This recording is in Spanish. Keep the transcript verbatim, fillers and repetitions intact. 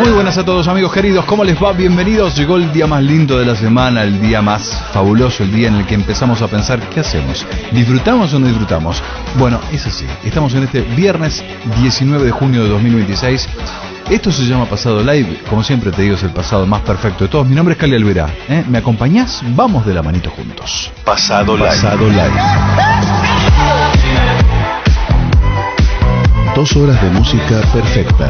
Muy buenas a todos, amigos queridos, ¿cómo les va? Bienvenidos. Llegó el día más lindo de la semana, el día más fabuloso, el día en el que empezamos a pensar ¿qué hacemos? ¿Disfrutamos o no disfrutamos? Bueno, es así, estamos en este viernes diecinueve de junio de dos mil veintiséis. Esto se llama Pasado Live, como siempre te digo, es el pasado más perfecto de todos. Mi nombre es Cali Alverá, ¿eh? ¿Me acompañás? Vamos de la manito juntos. Pasado Live. Pasado Live. Dos horas de música perfecta.